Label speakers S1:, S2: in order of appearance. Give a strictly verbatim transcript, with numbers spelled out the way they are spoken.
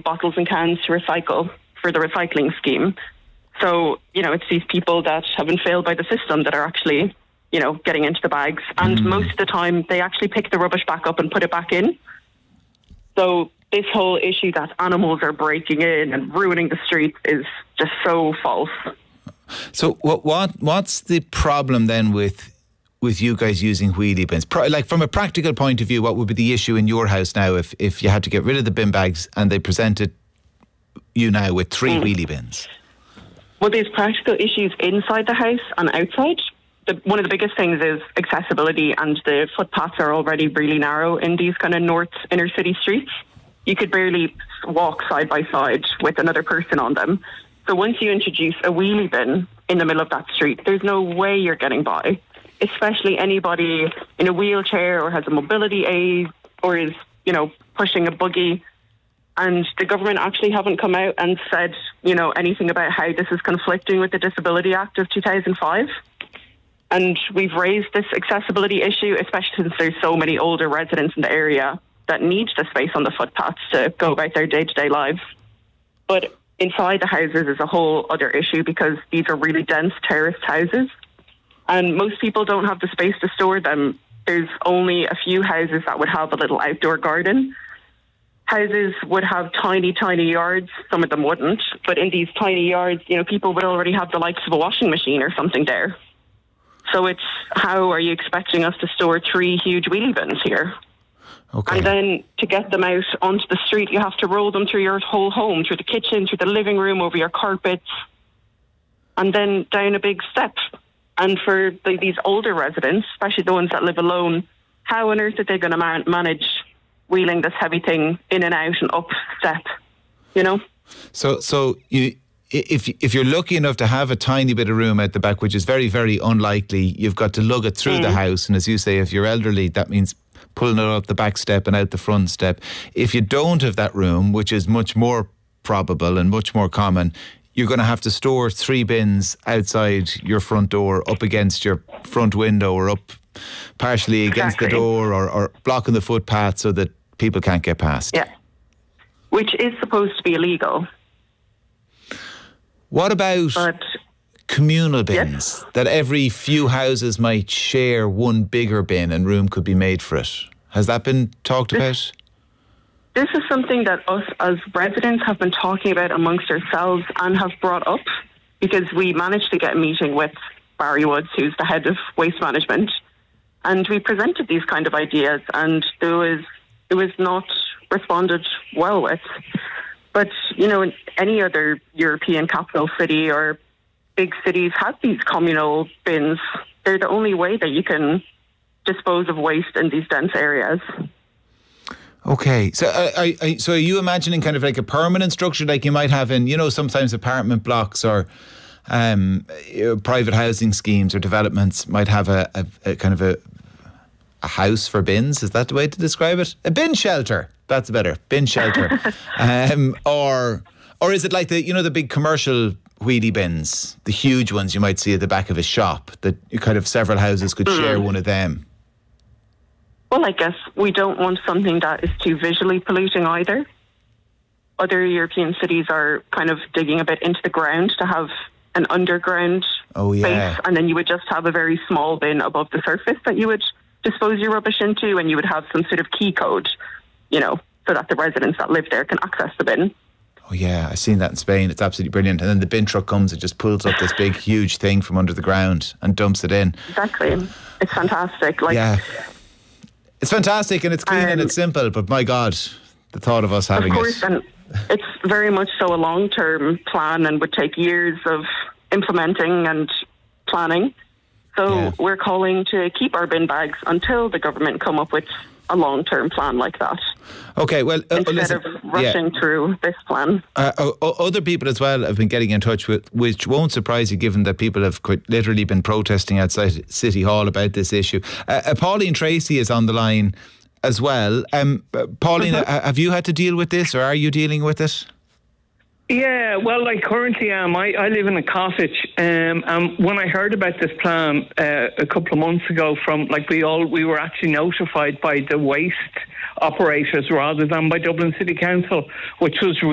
S1: bottles and cans to recycle for the recycling scheme. So, you know, it's these people that have been failed by the system that are actually, you know, getting into the bags. And mm. most of the time, they actually pick the rubbish back up and put it back in. So this whole issue that animals are breaking in and ruining the streets is just so false.
S2: So what what what's the problem then with with you guys using wheelie bins? Pro, like from a practical point of view, what would be the issue in your house now if, if you had to get rid of the bin bags and they presented you now with three mm. wheelie bins?
S1: Well, there's practical issues inside the house and outside. The, one of the biggest things is accessibility, and the footpaths are already really narrow in these kind of north inner city streets. You could barely walk side by side with another person on them. So once you introduce a wheelie bin in the middle of that street, there's no way you're getting by, especially anybody in a wheelchair or has a mobility aid or is, you know, pushing a buggy. And the government actually haven't come out and said, you know, anything about how this is conflicting with the Disability Act of two thousand five. And we've raised this accessibility issue, especially since there's so many older residents in the area that need the space on the footpaths to go about their day-to-day lives. But inside the houses is a whole other issue because these are really dense terraced houses and most people don't have the space to store them. There's only a few houses that would have a little outdoor garden. Houses would have tiny, tiny yards. Some of them wouldn't. But in these tiny yards, you know, people would already have the likes of a washing machine or something there. So it's, how are you expecting us to store three huge wheelie bins here? Okay. And then to get them out onto the street, you have to roll them through your whole home, through the kitchen, through the living room, over your carpets, and then down a big step. And for the, these older residents, especially the ones that live alone, how on earth are they going to man- manage wheeling this heavy thing in and out and up step, you know?
S2: So, so you... If if you're lucky enough to have a tiny bit of room at the back, which is very, very unlikely, you've got to lug it through mm. the house. And as you say, if you're elderly, that means pulling it up the back step and out the front step. If you don't have that room, which is much more probable and much more common, you're going to have to store three bins outside your front door, up against your front window or up partially against exactly. the door or, or blocking the footpath so that people can't get past.
S1: Yeah, which is supposed to be illegal.
S2: What about
S1: but,
S2: communal bins? Yes. That every few houses might share one bigger bin and room could be made for it. Has that been talked
S1: this,
S2: about?
S1: This is something that us as residents have been talking about amongst ourselves and have brought up because we managed to get a meeting with Barry Woods, who's the head of waste management, and we presented these kind of ideas and there was, it was not responded well with. But, you know, in any other European capital city or big cities have these communal bins. They're the only way that you can dispose of waste in these dense areas.
S2: Okay. So uh, I, I, so are you imagining kind of like a permanent structure like you might have in, you know, sometimes apartment blocks or um, private housing schemes or developments might have a, a, a kind of a, a house for bins? Is that the way to describe it? A bin shelter. That's better. Bin shelter. um, or or is it like the, you know, the big commercial wheelie bins, the huge ones you might see at the back of a shop that you kind of several houses could mm. share one of them?
S1: Well, I guess we don't want something that is too visually polluting either. Other European cities are kind of digging a bit into the ground to have an underground
S2: oh, yeah.
S1: space, and then you would just have a very small bin above the surface that you would dispose your rubbish into, and you would have some sort of key code, you know, so that the residents that live there can access the bin.
S2: Oh yeah, I've seen that in Spain. It's absolutely brilliant. And then the bin truck comes and just pulls up this big, huge thing from under the ground and dumps it in.
S1: Exactly. It's fantastic. Like,
S2: yeah. It's fantastic and it's clean um, and it's simple, but my God, the thought of us having
S1: of course,
S2: it.
S1: And it's very much so a long-term plan and would take years of implementing and planning. So yeah. we're calling to keep our bin bags until the government come up with a long-term plan like that.
S2: Okay, well, uh,
S1: instead
S2: listen,
S1: of rushing yeah. through this plan.
S2: Uh, uh, other people as well have been getting in touch with, which won't surprise you, given that people have quite literally been protesting outside City Hall about this issue. Uh, uh, Pauline Tracy is on the line as well. Um, Pauline, mm-hmm. have you had to deal with this, or are you dealing with it?
S3: Yeah, well, I currently am. I, I live in a cottage, um, and when I heard about this plan uh, a couple of months ago, from like we all we were actually notified by the waste operators rather than by Dublin City Council, which was